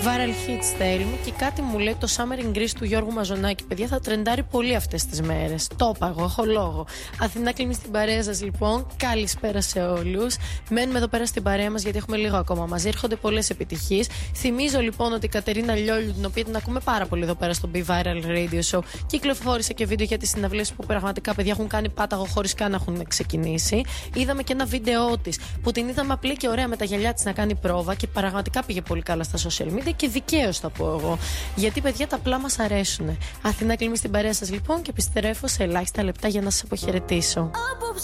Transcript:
Viral hits στέλνει και κάτι μου λέει το Summer in Greece του Γιώργου Μαζονάκη. Παιδιά, θα τρεντάρει πολύ αυτές τις μέρες. Το είπα εγώ, έχω λόγο. Αθηνά κλείνει στην παρέα σας λοιπόν. Καλησπέρα σε όλους. Μένουμε εδώ πέρα στην παρέα μας γιατί έχουμε λίγο ακόμα μαζί. Έρχονται πολλές επιτυχίες. Θυμίζω λοιπόν ότι η Κατερίνα Λιόλιου, την οποία την ακούμε πάρα πολύ εδώ πέρα στο Be Viral Radio Show, κυκλοφόρησε και βίντεο για τις συναυλίες που πραγματικά παιδιά έχουν κάνει πάταγο χωρίς καν να έχουν ξεκινήσει. Είδαμε και ένα βίντεο της που την είδαμε απλή και ωραία με τα γυαλιά της να κάνει πρόβα και πραγματικά πήγε πολύ καλά στα social media και δικαίως θα πω εγώ. Γιατί παιδιά τα απλά μας αρέσουν. Αθηνά κλείνει στην παρέα σας λοιπόν και επιστρέφω σε ελάχιστα λεπτά για να σας αποχαιρετήσω.